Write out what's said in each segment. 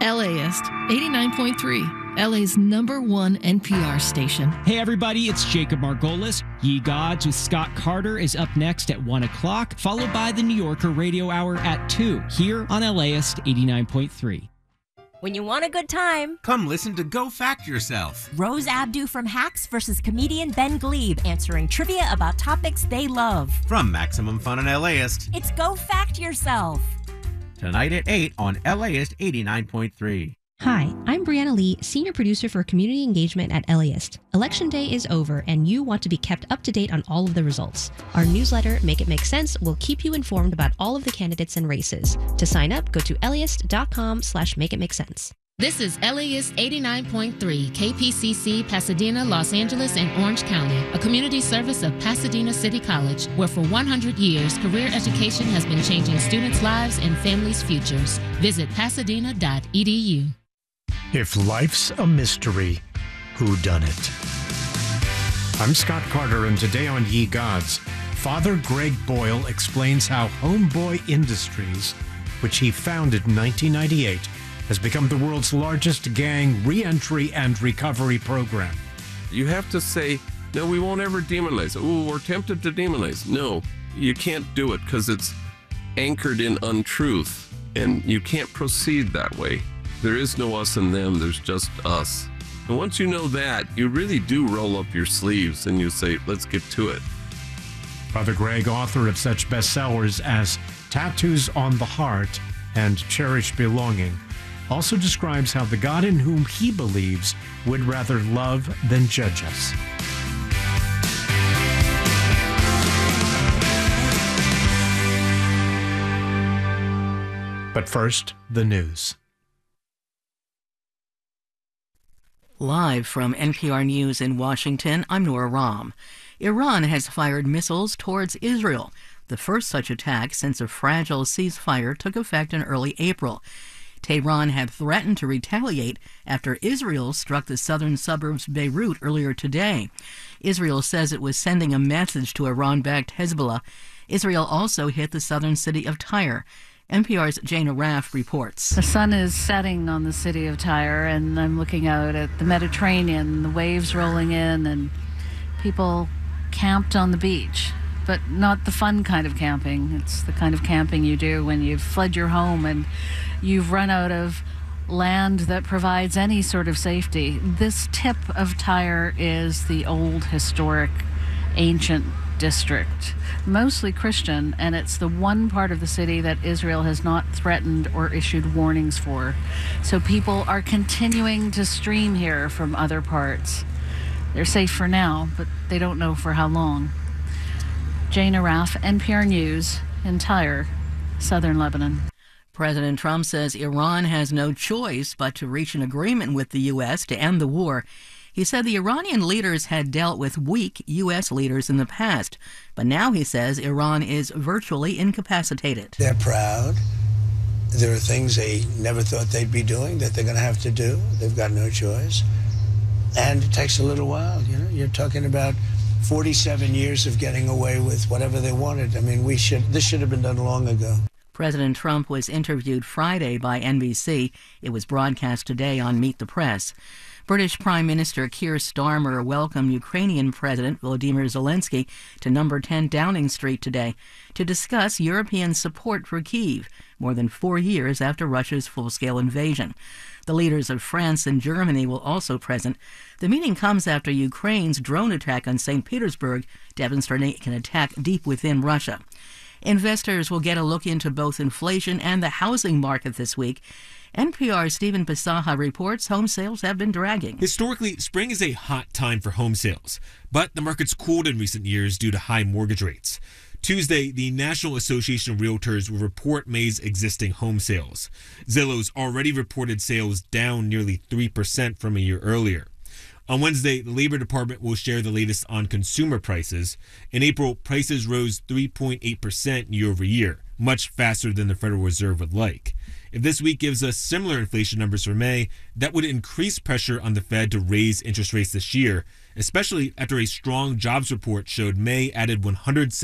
LAist 89.3, LA's #1 NPR station. Hey everybody, it's Jacob Margolis. Ye Gods with Scott Carter is up next at 1 o'clock, followed by the New Yorker Radio Hour at 2, here on LAist 89.3. When you want a good time, come listen to Go Fact Yourself. Rose Abdu from Hacks versus comedian Ben Glebe answering trivia about topics they love. From Maximum Fun on LAist, it's Go Fact Yourself. Tonight at 8 on LAist 89.3. Hi, I'm Brianna Lee, Senior Producer for Community Engagement at LAist. Election day is over, and you want to be kept up to date on all of the results. Our newsletter, Make It Make Sense, will keep you informed about all of the candidates and races. To sign up, go to laist.com/makeitmakesense. This is LAist 89.3, KPCC, Pasadena, Los Angeles, and Orange County, a community service of Pasadena City College, where for 100 years, career education has been changing students' lives and families' futures. Visit pasadena.edu. If life's a mystery, whodunit? I'm Scott Carter, and today on Ye Gods, Father Greg Boyle explains how Homeboy Industries, which he founded in 1998, has become the world's largest gang re-entry and recovery program. You have to say, no, we won't ever demonize. Oh, we're tempted to demonize. No, you can't do it because it's anchored in untruth, and you can't proceed that way. There is no us and them, there's just us. And once you know that, you really do roll up your sleeves and you say, let's get to it. Father Greg, author of such bestsellers as Tattoos on the Heart and Cherished Belonging, also describes how the God in whom he believes would rather love than judge us. But first, the news. Live from NPR News in Washington, I'm Nora Rahm. Iran has fired missiles towards Israel, the first such attack since a fragile ceasefire took effect in early April. Tehran had threatened to retaliate after Israel struck the southern suburbs of Beirut earlier today. Israel says it was sending a message to Iran-backed Hezbollah. Israel also hit the southern city of Tyre. NPR's Jana Raff reports. The sun is setting on the city of Tyre, and I'm looking out at the Mediterranean, the waves rolling in, and people camped on the beach. But not the fun kind of camping. It's the kind of camping you do when you've fled your home and you've run out of land that provides any sort of safety. This tip of Tyre is the old, historic, ancient district, mostly Christian, and it's the one part of the city that Israel has not threatened or issued warnings for. So people are continuing to stream here from other parts. They're safe for now, but they don't know for how long. Jana Raff, NPR News, in Tyre, southern Lebanon. President Trump says Iran has no choice but to reach an agreement with the U.S. to end the war. He said the Iranian leaders had dealt with weak U.S. leaders in the past, but now he says Iran is virtually incapacitated. They're proud. There are things they never thought they'd be doing that they're going to have to do. They've got no choice. And it takes a little while. You know, you're talking about 47 years of getting away with whatever they wanted. I mean, this should have been done long ago. President Trump was interviewed Friday by NBC. It was broadcast today on Meet the Press. British Prime Minister Keir Starmer welcomed Ukrainian President Volodymyr Zelensky to number 10 Downing Street today to discuss European support for Kyiv, more than 4 years after Russia's full-scale invasion. The leaders of France and Germany will also present. The meeting comes after Ukraine's drone attack on St. Petersburg, demonstrating it can attack deep within Russia. Investors will get a look into both inflation and the housing market this week. NPR's Stephen Pisaha reports home sales have been dragging. Historically, spring is a hot time for home sales, but the market's cooled in recent years due to high mortgage rates. Tuesday, the National Association of Realtors will report May's existing home sales. Zillow's already reported sales down nearly 3% from a year earlier. On Wednesday, the Labor Department will share the latest on consumer prices. In April, prices rose 3.8% year over year, much faster than the Federal Reserve would like. If this week gives us similar inflation numbers for May, that would increase pressure on the Fed to raise interest rates this year, especially after a strong jobs report showed May added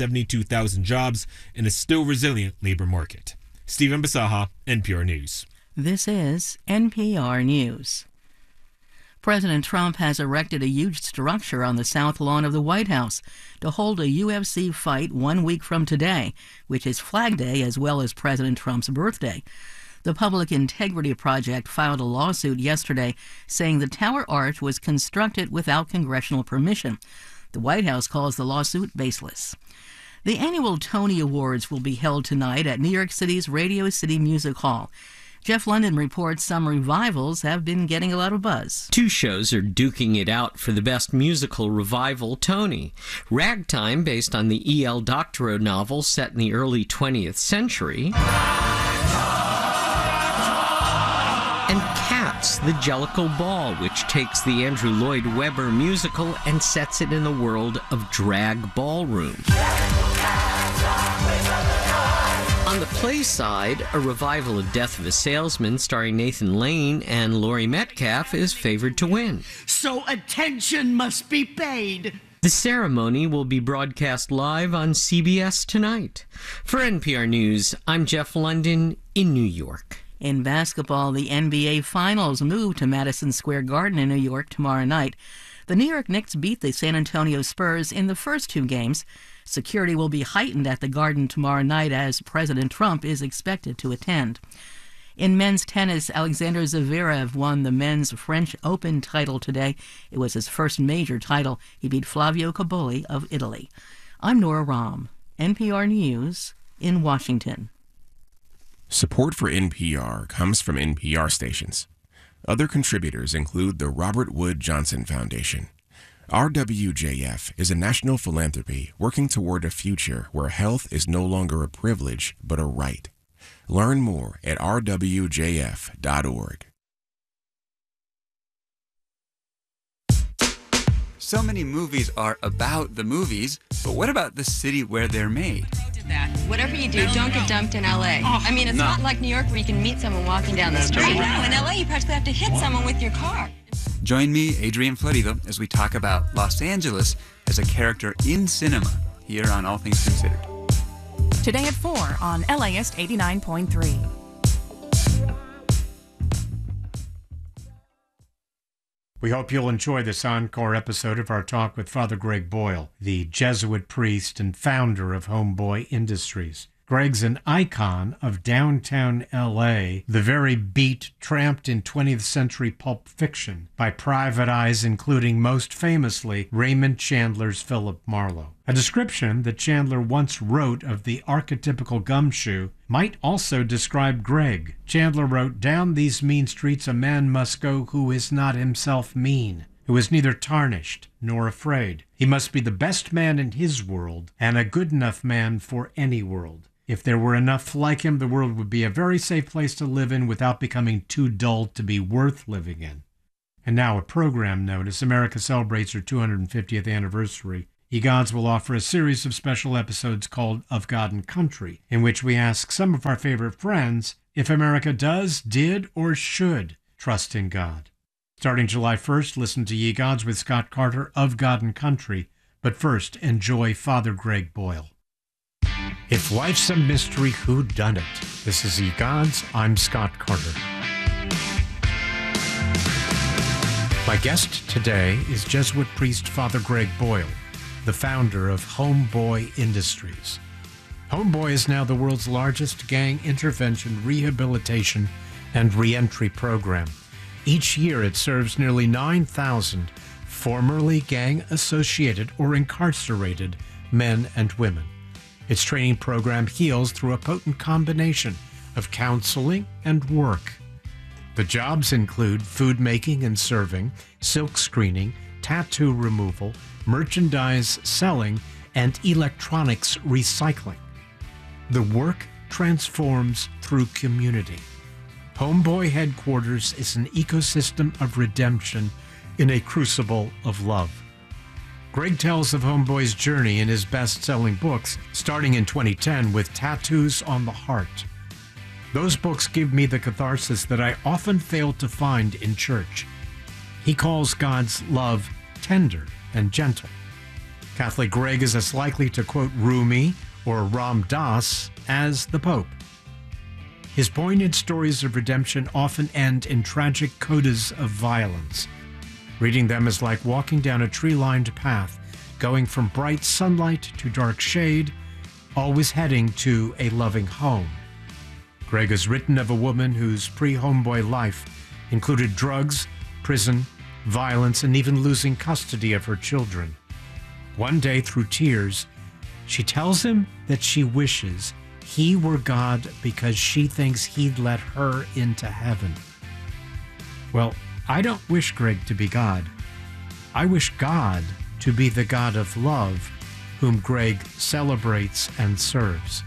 172,000 jobs in a still resilient labor market. Stephen Pisaha, NPR News. This is NPR News. President Trump has erected a huge structure on the south lawn of the White House to hold a UFC fight 1 week from today, which is Flag Day as well as President Trump's birthday. The Public Integrity Project filed a lawsuit yesterday saying the Tower Arch was constructed without congressional permission. The White House calls the lawsuit baseless. The annual Tony Awards will be held tonight at New York City's Radio City Music Hall. Jeff London reports some revivals have been getting a lot of buzz. Two shows are duking it out for the Best Musical Revival Tony. Ragtime, based on the E.L. Doctorow novel set in the early 20th century. And Cats, the Jellicle Ball, which takes the Andrew Lloyd Webber musical and sets it in the world of drag ballroom. On the play side, a revival of Death of a Salesman starring Nathan Lane and Laurie Metcalf is favored to win. So attention must be paid. The ceremony will be broadcast live on CBS tonight. For NPR News, I'm Jeff London in New York. In basketball, the NBA Finals move to Madison Square Garden in New York tomorrow night. The New York Knicks beat the San Antonio Spurs in the first two games. Security will be heightened at the Garden tomorrow night as President Trump is expected to attend. In men's tennis, Alexander Zverev won the men's French Open title today. It was his first major title. He beat Flavio Cobolli of Italy. I'm Nora Rahm, NPR News in Washington. Support for NPR comes from NPR stations. Other contributors include the Robert Wood Johnson Foundation. RWJF is a national philanthropy working toward a future where health is no longer a privilege but a right. Learn more at rwjf.org. So many movies are about the movies, but what about the city where they're made? That. Whatever you do, don't get dumped in L.A. I mean, it's not like New York where you can meet someone walking down the street. No, in L.A. you practically have to hit someone with your car. Join me, Adrian Florido, as we talk about Los Angeles as a character in cinema here on All Things Considered. Today at 4 on LAist 89.3. We hope you'll enjoy this encore episode of our talk with Father Greg Boyle, the Jesuit priest and founder of Homeboy Industries. Greg's an icon of downtown L.A., the very beat tramped in 20th century pulp fiction by private eyes, including most famously Raymond Chandler's Philip Marlowe. A description that Chandler once wrote of the archetypical gumshoe might also describe Greg. Chandler wrote, "Down these mean streets a man must go who is not himself mean, who is neither tarnished nor afraid. He must be the best man in his world and a good enough man for any world. If there were enough like him, the world would be a very safe place to live in without becoming too dull to be worth living in." And now a program note. As America celebrates her 250th anniversary, eGods will offer a series of special episodes called Of God and Country, in which we ask some of our favorite friends if America does, did, or should trust in God. Starting July 1st, listen to eGods with Scott Carter of God and Country. But first, enjoy Father Greg Boyle. If life's a mystery, who done it? This is eGods. I'm Scott Carter. My guest today is Jesuit priest Father Greg Boyle, the founder of Homeboy Industries. Homeboy is now the world's largest gang intervention, rehabilitation, and reentry program. Each year it serves nearly 9,000 formerly gang-associated or incarcerated men and women. Its training program heals through a potent combination of counseling and work. The jobs include food making and serving, silk screening, tattoo removal, merchandise selling, and electronics recycling. The work transforms through community. Homeboy Headquarters is an ecosystem of redemption in a crucible of love. Greg tells of Homeboy's journey in his best-selling books, starting in 2010 with Tattoos on the Heart. Those books give me the catharsis that I often fail to find in church. He calls God's love tender and gentle. Catholic Greg is as likely to quote Rumi or Ram Dass as the Pope. His poignant stories of redemption often end in tragic codas of violence. Reading them is like walking down a tree-lined path, going from bright sunlight to dark shade, always heading to a loving home. Greg has written of a woman whose pre-homeboy life included drugs, prison, violence, and even losing custody of her children. One day, through tears, she tells him that she wishes he were God because she thinks he'd let her into heaven. Well, I don't wish Greg to be God. I wish God to be the God of love, whom Greg celebrates and serves.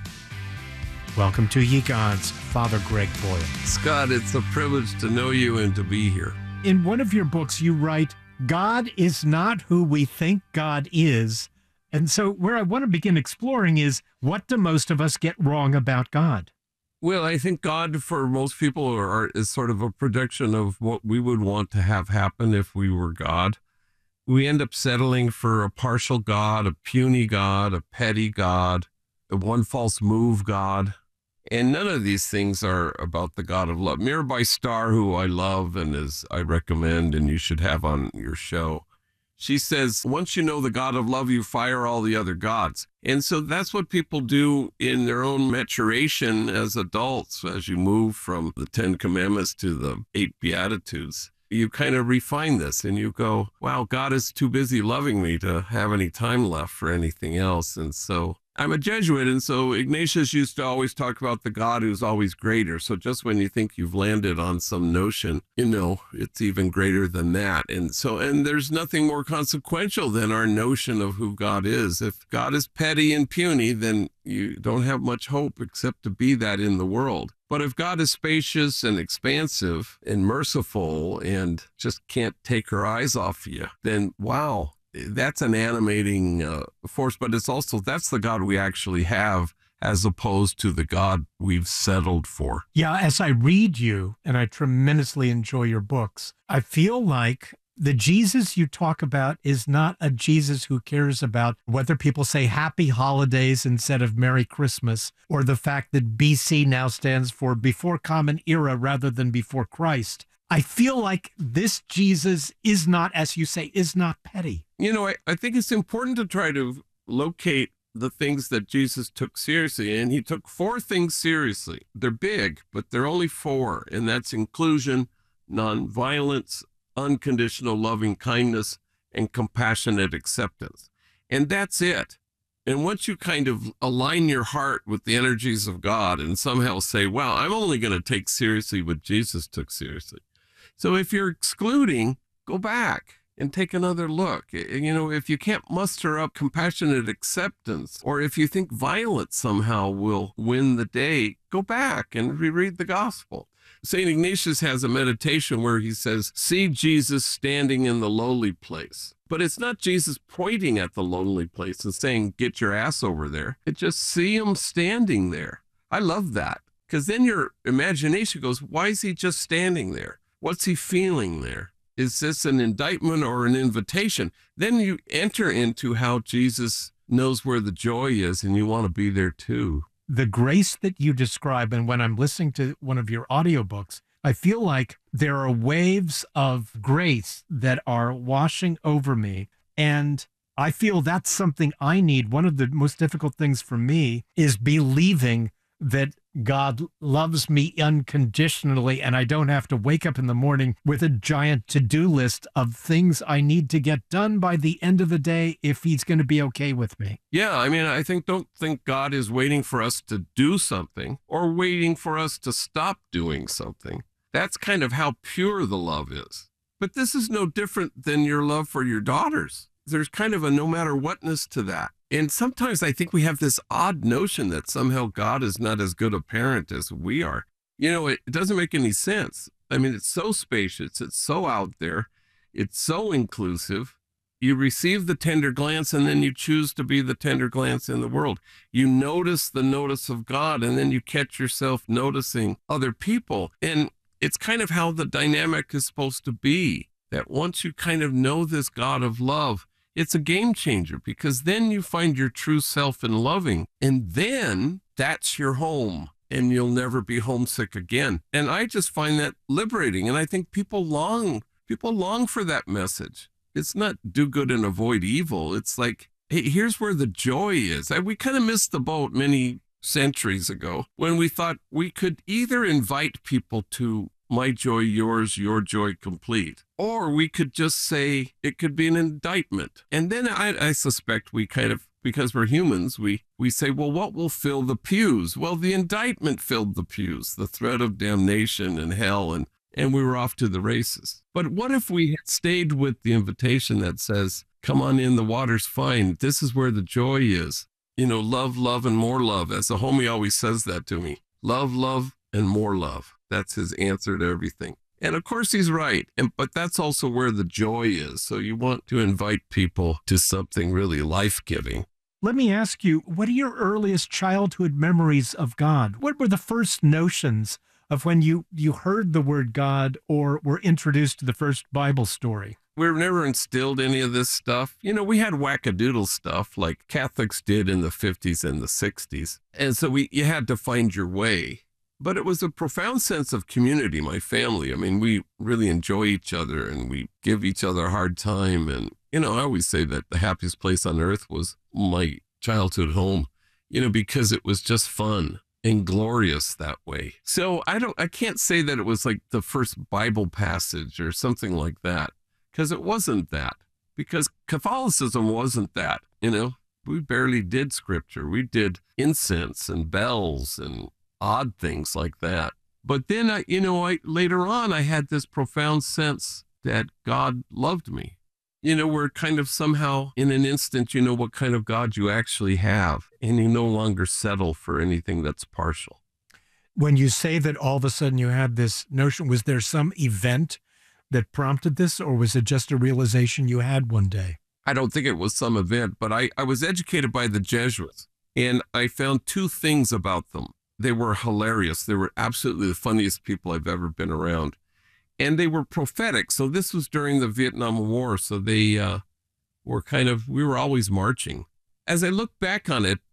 Welcome to Ye Gods, Father Greg Boyle. Scott, it's a privilege to know you and to be here. In one of your books, you write, God is not who we think God is. And so where I want to begin exploring is, what do most of us get wrong about God? Well, I think God, for most people, is sort of a projection of what we would want to have happen if we were God. We end up settling for a partial God, a puny God, a petty God, a one false move God. And none of these things are about the God of love. Mirabai Starr, who I love and I recommend and you should have on your show, she says, once you know the God of love, you fire all the other gods. And so that's what people do in their own maturation as adults, as you move from the 10 Commandments to the 8 Beatitudes. You kind of refine this and you go, wow, God is too busy loving me to have any time left for anything else. And so I'm a Jesuit, and so Ignatius used to always talk about the God who's always greater. So just when you think you've landed on some notion, it's even greater than that. And there's nothing more consequential than our notion of who God is. If God is petty and puny, then you don't have much hope except to be that in the world. But if God is spacious and expansive and merciful and just can't take her eyes off you, then wow, that's an animating force. But that's the God we actually have, as opposed to the God we've settled for. Yeah, as I read you, and I tremendously enjoy your books, I feel like the Jesus you talk about is not a Jesus who cares about whether people say happy holidays instead of Merry Christmas, or the fact that BC now stands for before Common Era rather than before Christ. I feel like this Jesus is not, as you say, is not petty. I think it's important to try to locate the things that Jesus took seriously, and he took 4 things seriously. They're big, but they're only 4, and that's inclusion, nonviolence, unconditional loving kindness, and compassionate acceptance. And that's it. And once you kind of align your heart with the energies of God and somehow say, well, I'm only going to take seriously what Jesus took seriously. So if you're excluding, go back and take another look. If you can't muster up compassionate acceptance, or if you think violence somehow will win the day, go back and reread the gospel. St. Ignatius has a meditation where he says, see Jesus standing in the lowly place. But it's not Jesus pointing at the lonely place and saying, get your ass over there. It's just see him standing there. I love that, because then your imagination goes, why is he just standing there? What's he feeling there? Is this an indictment or an invitation? Then you enter into how Jesus knows where the joy is, and you want to be there too. The grace that you describe, and when I'm listening to one of your audiobooks, I feel like there are waves of grace that are washing over me. And I feel that's something I need. One of the most difficult things for me is believing that God loves me unconditionally, and I don't have to wake up in the morning with a giant to-do list of things I need to get done by the end of the day if he's going to be okay with me. Yeah, don't think God is waiting for us to do something or waiting for us to stop doing something. That's kind of how pure the love is. But this is no different than your love for your daughters. There's kind of a no matter whatness to that. And sometimes I think we have this odd notion that somehow God is not as good a parent as we are. It doesn't make any sense. It's so spacious. It's so out there. It's so inclusive. You receive the tender glance, and then you choose to be the tender glance in the world. You notice the notice of God, and then you catch yourself noticing other people. And it's kind of how the dynamic is supposed to be, that once you kind of know this God of love, it's a game changer, because then you find your true self in loving, and then that's your home. and you'll never be homesick again. And I just find that liberating. And I think people long for that message. It's not do good and avoid evil. It's like, hey, here's where the joy is. We kind of missed the boat many centuries ago when we thought we could either invite people to my joy, yours, your joy complete, or we could just say it could be an indictment. And then I suspect we kind of, because we're humans, we say, well, what will fill the pews? Well, the indictment filled the pews, the threat of damnation and hell, and we were off to the races. But what if we had stayed with the invitation that says, come on in, the water's fine. This is where the joy is. Love, love, and more love. As a homie always says that to me. Love, love, and more love. That's his answer to everything. And of course he's right. But that's also where the joy is. So you want to invite people to something really life-giving. Let me ask you, what are your earliest childhood memories of God? What were the first notions of when you heard the word God or were introduced to the first Bible story? We were never instilled any of this stuff. We had wackadoodle stuff like Catholics did in the 50s and the 60s. And so you had to find your way. But it was a profound sense of community, my family. I mean, we really enjoy each other and we give each other a hard time. And, I always say that the happiest place on earth was my childhood home, because it was just fun and glorious that way. So I can't say that it was like the first Bible passage or something like that, because it wasn't that, because Catholicism wasn't that, we barely did scripture. We did incense and bells and odd things like that. But then later on, I had this profound sense that God loved me. We're kind of somehow in an instant, what kind of God you actually have, and you no longer settle for anything that's partial. When you say that all of a sudden you had this notion, was there some event that prompted this, or was it just a realization you had one day? I don't think it was some event, but I was educated by the Jesuits, and I found two things about them. They were hilarious. They were absolutely the funniest people I've ever been around. And they were prophetic. So this was during the Vietnam War. So they we were always marching. As I look back on it,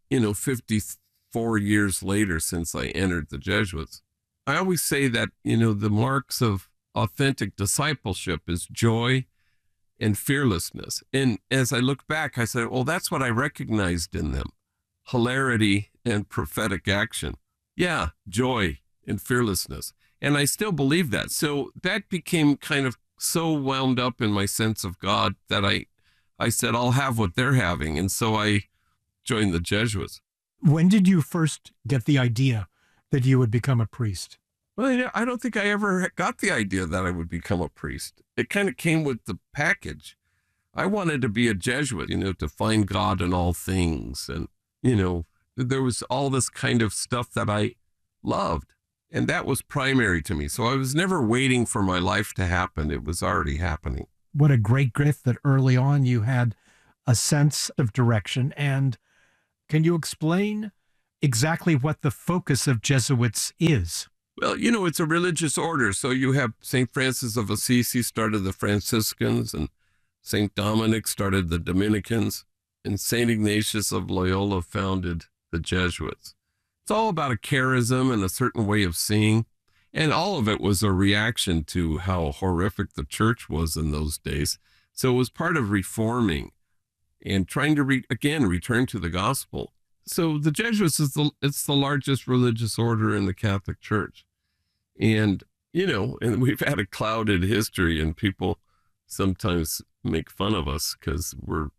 54 years later since I entered the Jesuits, I always say that, the marks of authentic discipleship is joy and fearlessness. And as I look back, I said, well, that's what I recognized in them. Hilarity and prophetic action. Yeah, joy and fearlessness. And I still believe that. So that became kind of so wound up in my sense of God that I said, I'll have what they're having. And so I joined the Jesuits. When did you first get the idea that you would become a priest? Well, I don't think I ever got the idea that I would become a priest. It kind of came with the package. I wanted to be a Jesuit, to find God in all things. And, there was all this kind of stuff that I loved. And that was primary to me. So I was never waiting for my life to happen. It was already happening. What a great gift that early on you had a sense of direction. And can you explain exactly what the focus of Jesuits is? Well, it's a religious order. So you have St. Francis of Assisi started the Franciscans, and St. Dominic started the Dominicans, and St. Ignatius of Loyola founded the Jesuits. It's all about a charism and a certain way of seeing. And all of it was a reaction to how horrific the church was in those days. So it was part of reforming and trying to, return to the gospel. So the Jesuits it's the largest religious order in the Catholic Church. And, and we've had a clouded history, and people sometimes make fun of us because we're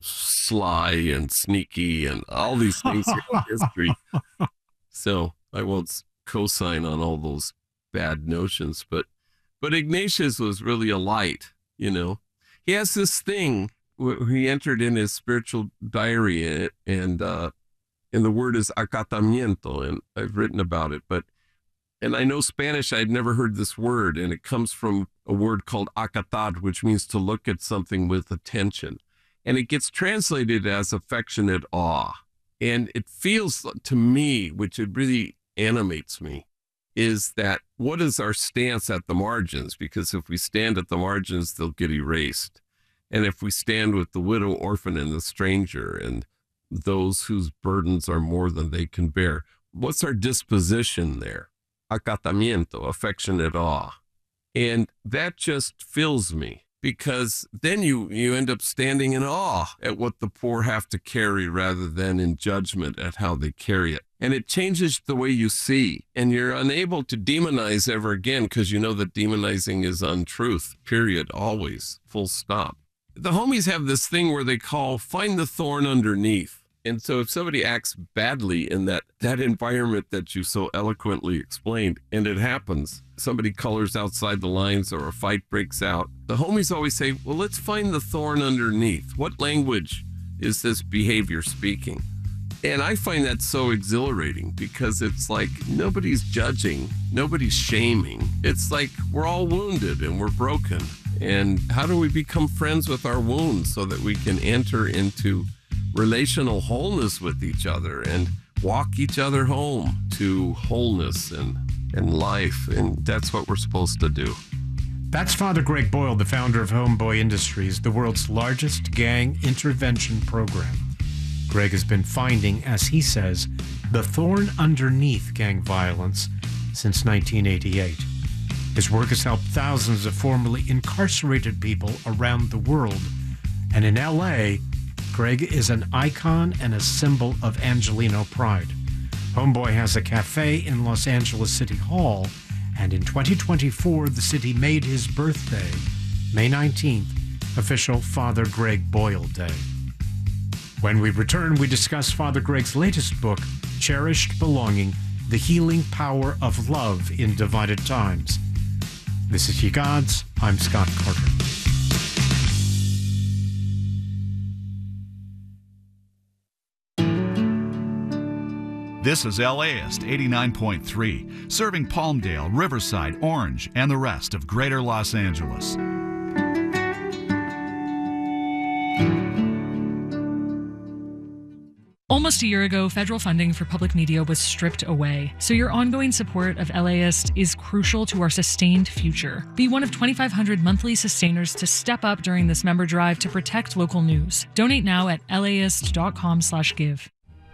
sly and sneaky and all these things in history. So I won't co-sign on all those bad notions, but Ignatius was really a light, He has this thing where he entered in his spiritual diary, and the word is acatamiento, and I've written about it, and I know Spanish, I'd never heard this word, and it comes from a word called acatar, which means to look at something with attention. And it gets translated as affectionate awe. And it feels to me, which it really animates me, is that what is our stance at the margins? Because if we stand at the margins, they'll get erased. And if we stand with the widow, orphan, and the stranger, and those whose burdens are more than they can bear, what's our disposition there? Acatamiento, affectionate awe. And that just fills me, because then you end up standing in awe at what the poor have to carry rather than in judgment at how they carry it. And it changes the way you see, and you're unable to demonize ever again, because you know that demonizing is untruth, period, always, full stop. The homies have this thing where they call find the thorn underneath. And so if somebody acts badly in that environment that you so eloquently explained, and it happens, somebody colors outside the lines or a fight breaks out, the homies always say, well, let's find the thorn underneath. What language is this behavior speaking? And I find that so exhilarating, because it's like nobody's judging, nobody's shaming. It's like we're all wounded and we're broken. And how do we become friends with our wounds so that we can enter into relational wholeness with each other and walk each other home to wholeness and life? And that's what we're supposed to do. That's Father Greg Boyle, the founder of Homeboy Industries, the world's largest gang intervention program. Greg has been finding, as he says, the thorn underneath gang violence since 1988. His work has helped thousands of formerly incarcerated people around the world. And in L.A., Greg is an icon and a symbol of Angelino pride. Homeboy has a cafe in Los Angeles City Hall, and in 2024, the city made his birthday, May 19th, official Father Greg Boyle Day. When we return, we discuss Father Greg's latest book, Cherished Belonging, The Healing Power of Love in Divided Times. This is Ye Gods. I'm Scott Carter. This is LAist 89.3, serving Palmdale, Riverside, Orange, and the rest of Greater Los Angeles. Almost a year ago, federal funding for public media was stripped away, so your ongoing support of LAist is crucial to our sustained future. Be one of 2,500 monthly sustainers to step up during this member drive to protect local news. Donate now at laist.com/give.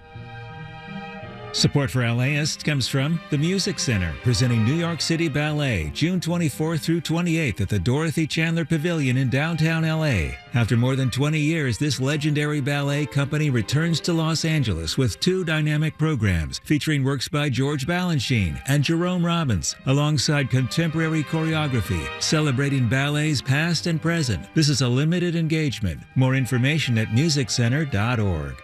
Support for LAist comes from the Music Center, presenting New York City Ballet, June 24th through 28th at the Dorothy Chandler Pavilion in downtown LA. After more than 20 years, this legendary ballet company returns to Los Angeles with 2 dynamic programs featuring works by George Balanchine and Jerome Robbins, alongside contemporary choreography, celebrating ballets past and present. This is a limited engagement. More information at musiccenter.org.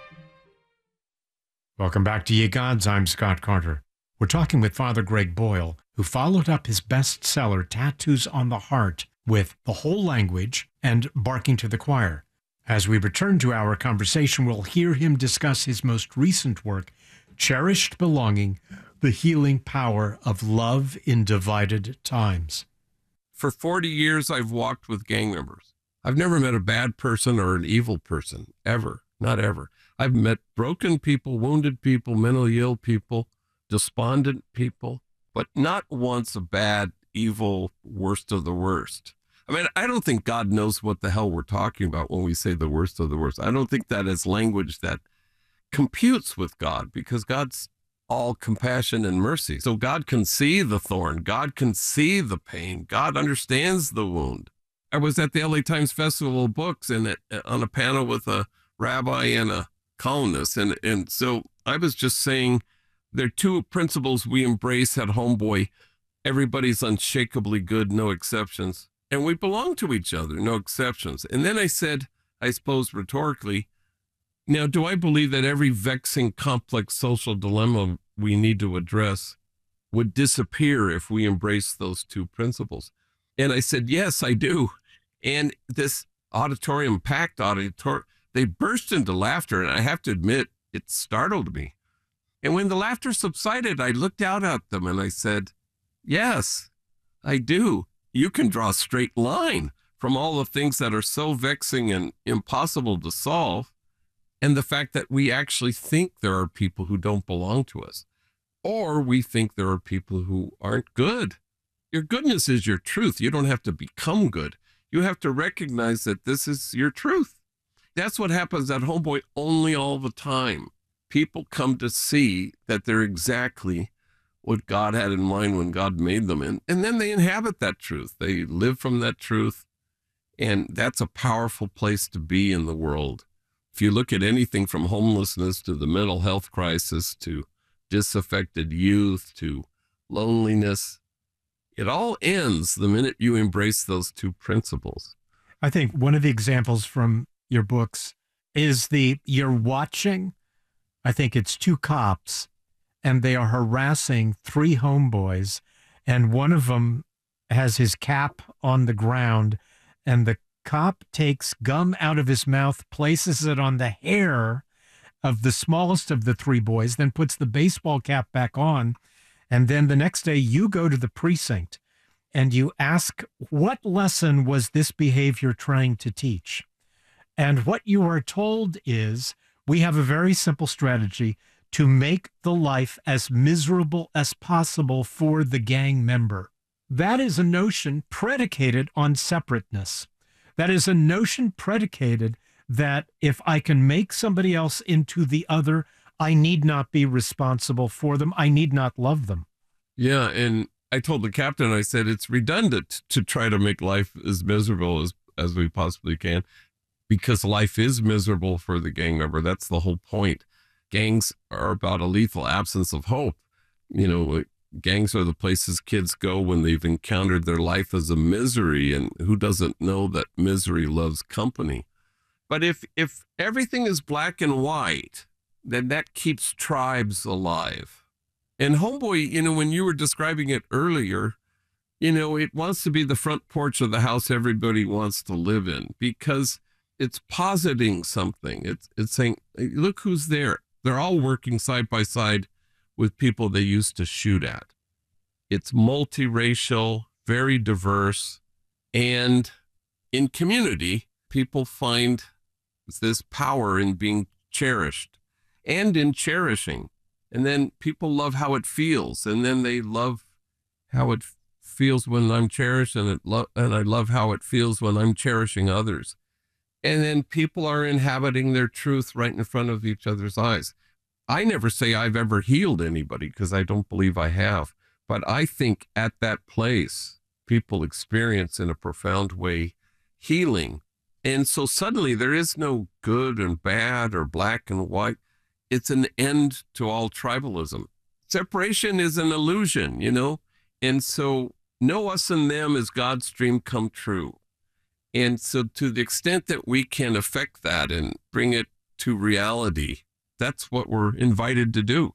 Welcome back to Ye Gods. I'm Scott Carter. We're talking with Father Greg Boyle, who followed up his bestseller, Tattoos on the Heart, with The Whole Language and Barking to the Choir. As we return to our conversation, we'll hear him discuss his most recent work, Cherished Belonging, The Healing Power of Love in Divided Times. For 40 years, I've walked with gang members. I've never met a bad person or an evil person, ever, not ever. I've met broken people, wounded people, mentally ill people, despondent people, but not once a bad, evil, worst of the worst. I mean, I don't think God knows what the hell we're talking about when we say the worst of the worst. I don't think that is language that computes with God, because God's all compassion and mercy. So God can see the thorn. God can see the pain. God understands the wound. I was at the LA Times Festival of Books and on a panel with a rabbi and a columnist. And so I was just saying there are 2 principles we embrace at Homeboy. Everybody's unshakably good, no exceptions. And we belong to each other, no exceptions. And then I said, I suppose rhetorically, now, do I believe that every vexing, complex social dilemma we need to address would disappear if we embrace those 2 principles? And I said, yes, I do. And this auditorium, packed auditorium, they burst into laughter, and I have to admit, it startled me. And when the laughter subsided, I looked out at them and I said, yes, I do. You can draw a straight line from all the things that are so vexing and impossible to solve, and the fact that we actually think there are people who don't belong to us, or we think there are people who aren't good. Your goodness is your truth. You don't have to become good. You have to recognize that this is your truth. That's what happens at Homeboy only all the time. people come to see that they're exactly what God had in mind when God made them. And then they inhabit that truth. They live from that truth. And that's a powerful place to be in the world. If you look at anything from homelessness to the mental health crisis to disaffected youth to loneliness, it all ends the minute you embrace those two principles. I think one of the examples from your books is you're watching, I think it's two cops, and they are harassing three homeboys, and one of them has his cap on the ground, and the cop takes gum out of his mouth, places it on the hair of the smallest of the three boys, then puts the baseball cap back on. And then the next day you go to the precinct and you ask, what lesson was this behavior trying to teach? And what you are told is, we have a very simple strategy to make the life as miserable as possible for the gang member. That is a notion predicated on separateness. That is a notion predicated that if I can make somebody else into the other, I need not be responsible for them. I need not love them. Yeah, and I told the captain, I said, it's redundant to try to make life as miserable as we possibly can, because life is miserable for the gang member. That's the whole point. Gangs are about a lethal absence of hope. You know, gangs are the places kids go when they've encountered their life as a misery, and who doesn't know that misery loves company? But if everything is black and white, then that keeps tribes alive. And Homeboy, you know, when you were describing it earlier, you know, it wants to be the front porch of the house everybody wants to live in, because it's positing something. It's saying, look who's there. They're all working side by side with people they used to shoot at. It's multiracial, very diverse, and in community, people find this power in being cherished and in cherishing. And then people love how it feels, and then they love how it feels when I'm cherished, and I love how it feels when I'm cherishing others. And then people are inhabiting their truth right in front of each other's eyes. I never say I've ever healed anybody, because I don't believe I have. But I think at that place, people experience in a profound way healing. And so suddenly there is no good and bad or black and white. It's an end to all tribalism. Separation is an illusion, you know? And so know us and them is God's dream come true. And so to the extent that we can affect that and bring it to reality, that's what we're invited to do.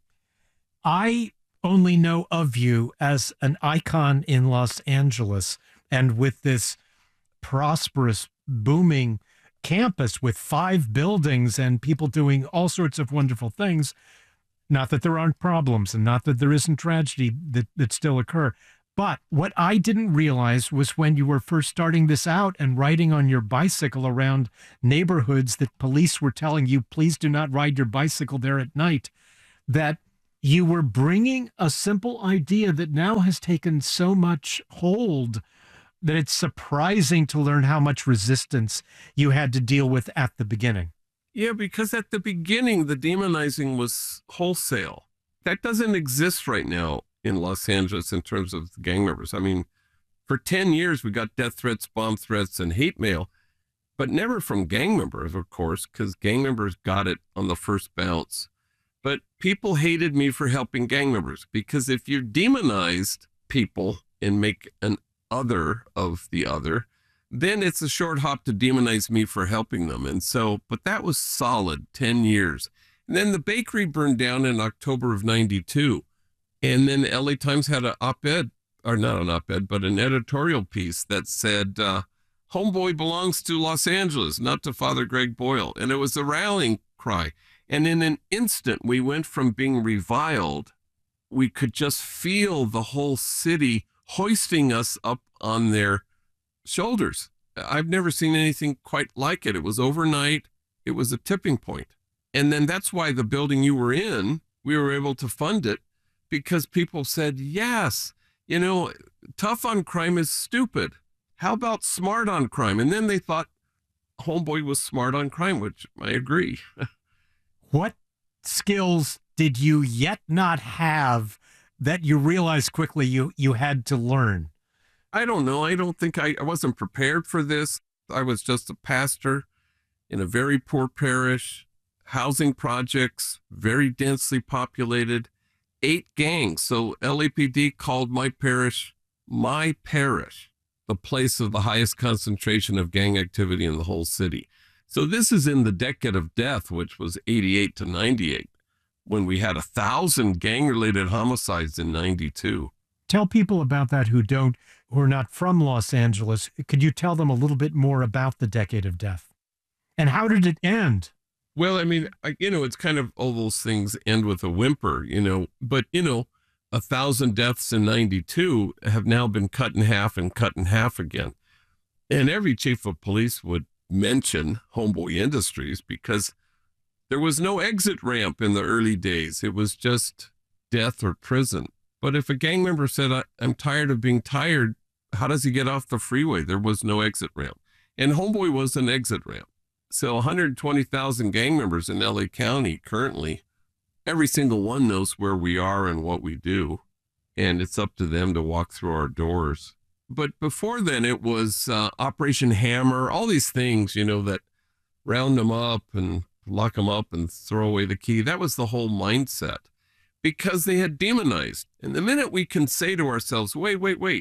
I only know of you as an icon in Los Angeles, and with this prosperous, booming campus with 5 buildings and people doing all sorts of wonderful things. Not that there aren't problems and not that there isn't tragedy that still occur. But what I didn't realize was when you were first starting this out and riding on your bicycle around neighborhoods that police were telling you, please do not ride your bicycle there at night, that you were bringing a simple idea that now has taken so much hold that it's surprising to learn how much resistance you had to deal with at the beginning. Yeah, because at the beginning, the demonizing was wholesale. That doesn't exist right now in Los Angeles in terms of the gang members. I mean, for 10 years, we got death threats, bomb threats, and hate mail, but never from gang members, of course, because gang members got it on the first bounce. But people hated me for helping gang members, because if you demonized people and make an other of the other, then it's a short hop to demonize me for helping them. And so, but that was solid 10 years. And then the bakery burned down in October of 92. And then LA Times had an op-ed, or not an op-ed, but an editorial piece that said, Homeboy belongs to Los Angeles, not to Father Greg Boyle. And it was a rallying cry. And in an instant, we went from being reviled, we could just feel the whole city hoisting us up on their shoulders. I've never seen anything quite like it. It was overnight. It was a tipping point. And then that's why the building you were in, we were able to fund it, because people said, yes, you know, tough on crime is stupid. How about smart on crime? And then they thought Homeboy was smart on crime, which I agree. What skills did you yet not have that you realized quickly you had to learn? I don't know. I don't think I wasn't prepared for this. I was just a pastor in a very poor parish, housing projects, very densely populated, 8 gangs. So LAPD called my parish, the place of the highest concentration of gang activity in the whole city. So this is in the decade of death, which was 88 to 98, when we had 1,000 gang-related homicides in 92. Tell people about that who are not from Los Angeles. Could you tell them a little bit more about the decade of death? And how did it end? Well, I mean, it's kind of all those things end with a whimper, but 1,000 deaths in 92 have now been cut in half and cut in half again. And every chief of police would mention Homeboy Industries because there was no exit ramp in the early days. It was just death or prison. But if a gang member said, I'm tired of being tired, how does he get off the freeway? There was no exit ramp. And Homeboy was an exit ramp. So 120,000 gang members in LA County currently, every single one knows where we are and what we do. And it's up to them to walk through our doors. But before then, it was Operation Hammer, all these things, that round them up and lock them up and throw away the key. That was the whole mindset because they had demonized. And the minute we can say to ourselves, wait,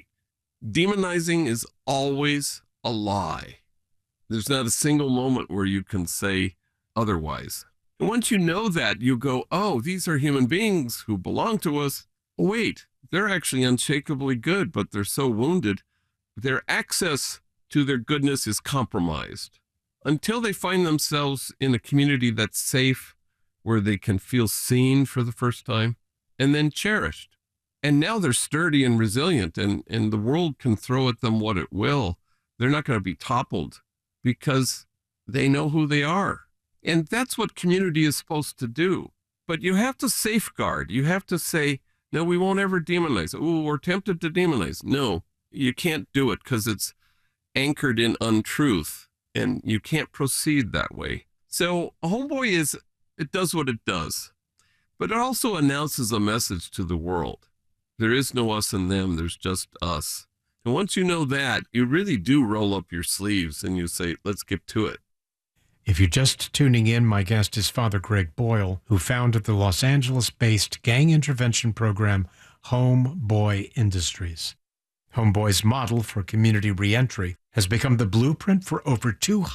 demonizing is always a lie. There's not a single moment where you can say otherwise. And once you know that, you go, oh, these are human beings who belong to us. Wait, they're actually unshakably good, but they're so wounded. Their access to their goodness is compromised. Until they find themselves in a community that's safe, where they can feel seen for the first time, and then cherished. And now they're sturdy and resilient, and the world can throw at them what it will. They're not going to be toppled because they know who they are. And that's what community is supposed to do. But you have to safeguard. You have to say, no, we won't ever demonize. Oh, we're tempted to demonize. No, you can't do it because it's anchored in untruth, and you can't proceed that way. So Homeboy it does what it does, but it also announces a message to the world. There is no us and them. There's just us. And once you know that, you really do roll up your sleeves and you say, let's get to it. If you're just tuning in, my guest is Father Greg Boyle, who founded the Los Angeles-based gang intervention program, Homeboy Industries. Homeboy's model for community reentry has become the blueprint for over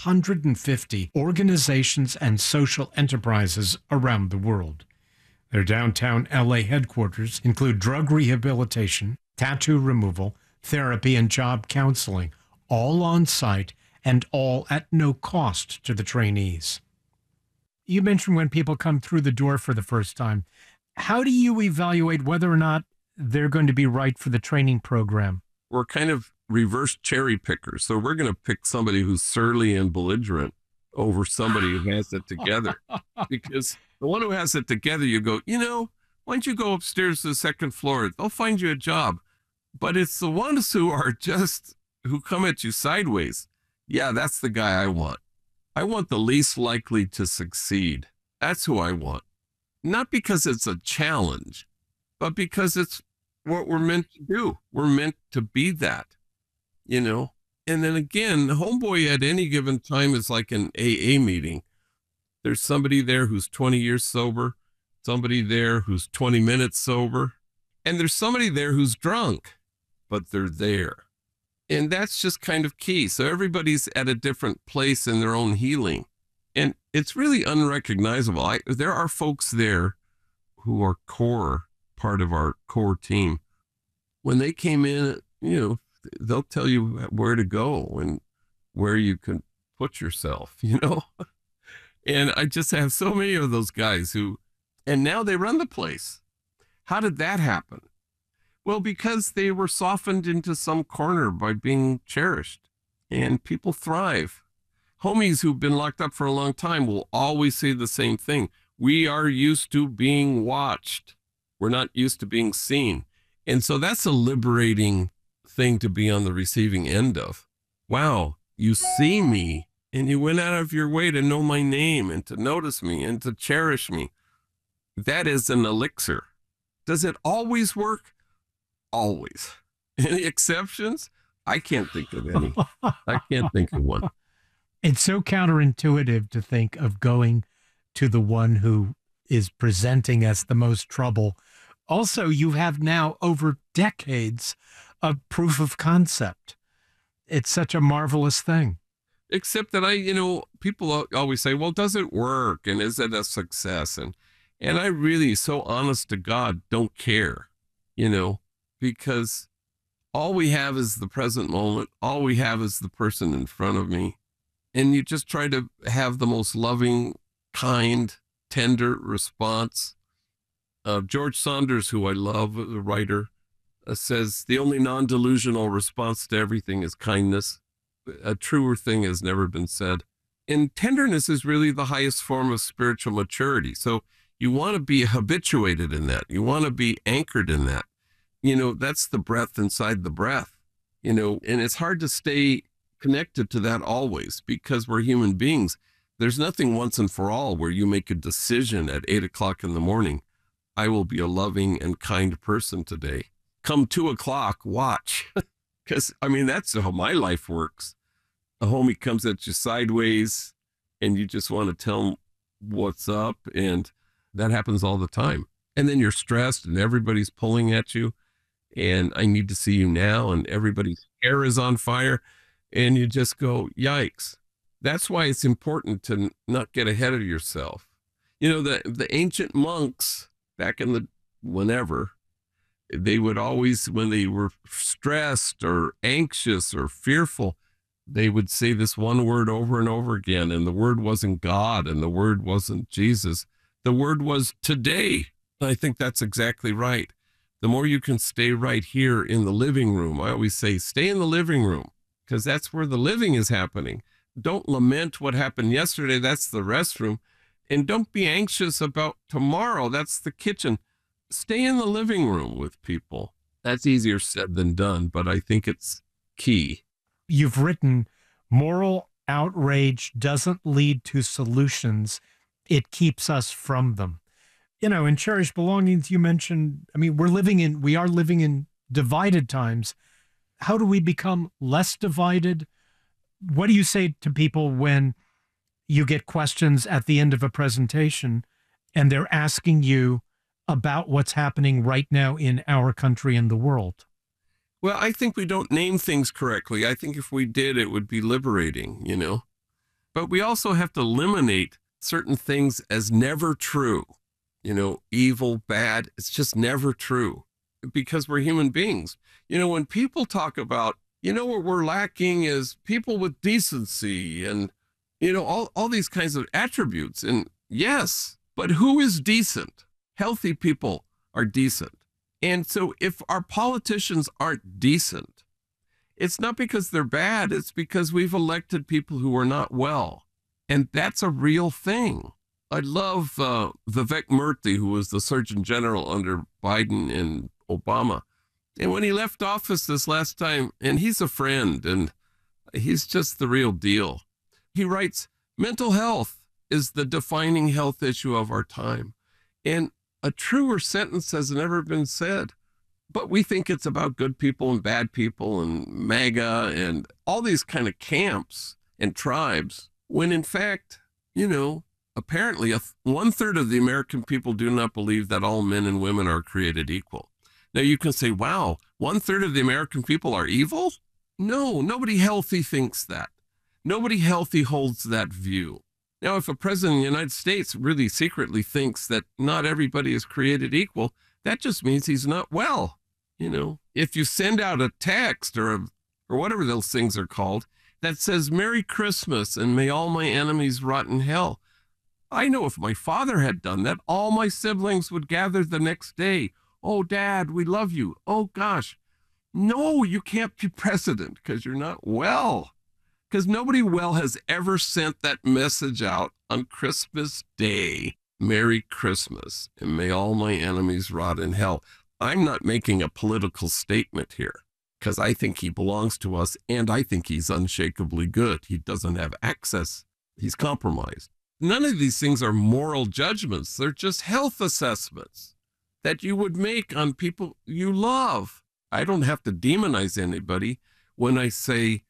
250 organizations and social enterprises around the world. Their downtown LA headquarters include drug rehabilitation, tattoo removal, therapy, and job counseling, all on site and all at no cost to the trainees. You mentioned when people come through the door for the first time. How do you evaluate whether or not they're going to be right for the training program? We're kind of reverse cherry pickers. So we're going to pick somebody who's surly and belligerent over somebody who has it together. Because the one who has it together, you go, why don't you go upstairs to the second floor? They'll find you a job. But it's the ones who come at you sideways. Yeah, that's the guy I want. I want the least likely to succeed. That's who I want. Not because it's a challenge, but because it's what we're meant to do. We're meant to be that, And then again, Homeboy at any given time is like an AA meeting. There's somebody there who's 20 years sober, somebody there who's 20 minutes sober, and there's somebody there who's drunk, but they're there. And that's just kind of key. So everybody's at a different place in their own healing. And it's really unrecognizable. There are folks there who are part of our core team. When they came in, they'll tell you where to go and where you can put yourself, And I just have so many of those guys and now they run the place. How did that happen? Well, because they were softened into some corner by being cherished, and people thrive. Homies who've been locked up for a long time will always say the same thing. We are used to being watched. We're not used to being seen. And so that's a liberating thing to be on the receiving end of. Wow, you see me, and you went out of your way to know my name and to notice me and to cherish me. That is an elixir. Does it always work? Always. Any exceptions? I can't think of any. I can't think of one. It's so counterintuitive to think of going to the one who is presenting as the most trouble. Also, you have now over decades of proof of concept. It's such a marvelous thing. Except that people always say, well, does it work? And is it a success? And I really, so honest to God, don't care, because all we have is the present moment. All we have is the person in front of me. And you just try to have the most loving, kind, tender response. George Saunders, who I love, the writer, says the only non-delusional response to everything is kindness. A truer thing has never been said. And tenderness is really the highest form of spiritual maturity. So you want to be habituated in that. You want to be anchored in that. That's the breath inside the breath, and it's hard to stay connected to that always because we're human beings. There's nothing once and for all where you make a decision at 8 o'clock in the morning. I will be a loving and kind person today. Come 2 o'clock, watch. Because, that's how my life works. A homie comes at you sideways and you just want to tell him what's up. And that happens all the time. And then you're stressed and everybody's pulling at you. And I need to see you now. And everybody's hair is on fire. And you just go, yikes. That's why it's important to not get ahead of yourself. The ancient monks back in whenever, they would always, when they were stressed or anxious or fearful, they would say this one word over and over again. And the word wasn't God and the word wasn't Jesus. The word was today. I think that's exactly right. The more you can stay right here in the living room, I always say, stay in the living room because that's where the living is happening. Don't lament what happened yesterday. That's the restroom. And don't be anxious about tomorrow. That's the kitchen. Stay in the living room with people. That's easier said than done, but I think it's key. You've written, moral outrage doesn't lead to solutions. It keeps us from them. In Cherished Belongings, you mentioned, we are living in divided times. How do we become less divided? What do you say to people when you get questions at the end of a presentation and they're asking you about what's happening right now in our country and the world? Well, I think we don't name things correctly. I think if we did, it would be liberating, But we also have to eliminate certain things as never true. Evil, bad, it's just never true because we're human beings. When people talk about, what we're lacking is people with decency and, all these kinds of attributes. And yes, but who is decent? Healthy people are decent. And so if our politicians aren't decent, it's not because they're bad. It's because we've elected people who are not well. And that's a real thing. I love Vivek Murthy, who was the Surgeon General under Biden and Obama. And when he left office this last time, and he's a friend, and he's just the real deal. He writes, mental health is the defining health issue of our time. And a truer sentence has never been said. But we think it's about good people and bad people and MAGA and all these kind of camps and tribes, when in fact, apparently 1/3 of the American people do not believe that all men and women are created equal. Now you can say, wow, 1/3 of the American people are evil? No, nobody healthy thinks that. Nobody healthy holds that view. Now, if a president of the United States really secretly thinks that not everybody is created equal, that just means he's not well. If you send out a text or whatever those things are called that says Merry Christmas and may all my enemies rot in hell, I know if my father had done that, all my siblings would gather the next day. Oh, Dad, we love you. Oh, gosh. No, you can't be president because you're not well. Because nobody well has ever sent that message out on Christmas Day. Merry Christmas, and may all my enemies rot in hell. I'm not making a political statement here because I think he belongs to us, and I think he's unshakably good. He doesn't have access. He's compromised. none of these things are moral judgments. They're just health assessments that you would make on people you love. I don't have to demonize anybody when I say,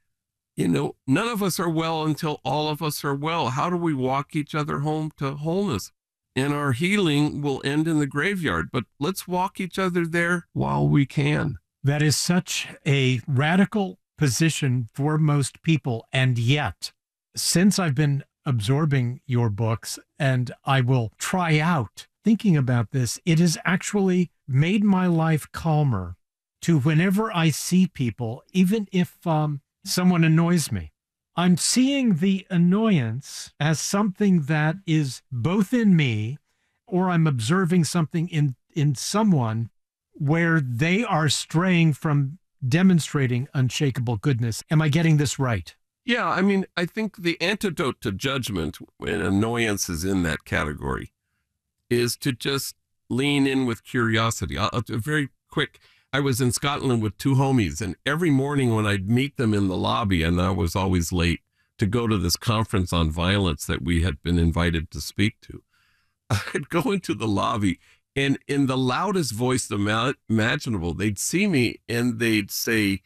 none of us are well until all of us are well. How do we walk each other home to wholeness? And our healing will end in the graveyard, but let's walk each other there while we can. That is such a radical position for most people. And yet, since I've been absorbing your books and I will try out thinking about this, it has actually made my life calmer to whenever I see people, even if someone annoys me. I'm seeing the annoyance as something that is both in me, or I'm observing something in someone where they are straying from demonstrating unshakable goodness. Am I getting this right? Yeah, I mean, I think the antidote to judgment, when annoyance is in that category, is to just lean in with curiosity. I'll do very quick. I was in Scotland with two homies, and every morning when I'd meet them in the lobby, and I was always late to go to this conference on violence that we had been invited to speak to, I'd go into the lobby, and in the loudest voice imaginable, they'd see me and they'd say,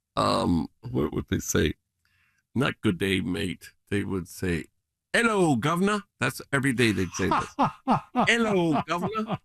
what would they say? Not good day, mate. They would say, hello, governor. That's every day they'd say this. Hello, governor.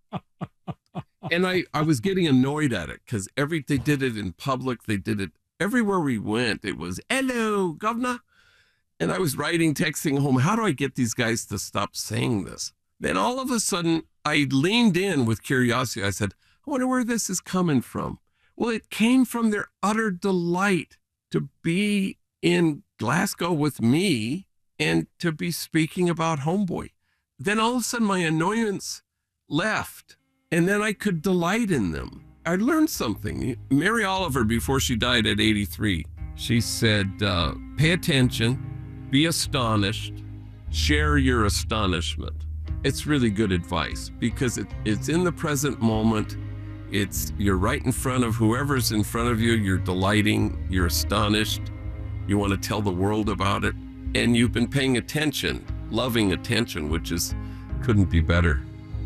And I was getting annoyed at it because they did it in public. They did it everywhere we went. It was, hello, governor. And I was texting home, how do I get these guys to stop saying this? Then all of a sudden, I leaned in with curiosity. I said, I wonder where this is coming from. Well, it came from their utter delight to be in Glasgow with me and to be speaking about Homeboy. Then all of a sudden, my annoyance left, and then I could delight in them. I learned something. Mary Oliver, before she died at 83, she said, pay attention, be astonished, share your astonishment. It's really good advice because it's in the present moment. You're right in front of whoever's in front of you. You're delighting, you're astonished. You want to tell the world about it. And you've been paying attention, loving attention, which couldn't be better.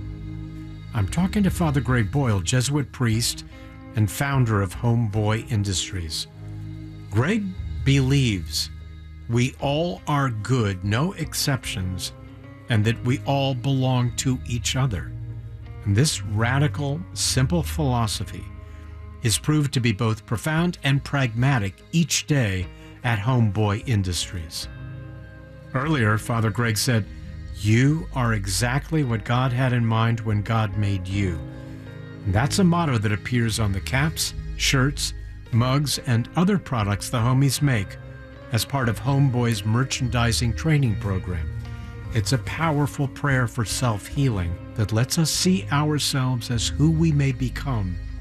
I'm talking to Father Greg Boyle, Jesuit priest and founder of Homeboy Industries. Greg believes we all are good, no exceptions, and that we all belong to each other. And this radical, simple philosophy is proved to be both profound and pragmatic each day at Homeboy Industries. Earlier, Father Greg said, you are exactly what God had in mind when God made you. And that's a motto that appears on the caps, shirts, mugs, and other products the homies make as part of Homeboy's merchandising training program. It's a powerful prayer for self-healing that lets us see ourselves as who we may become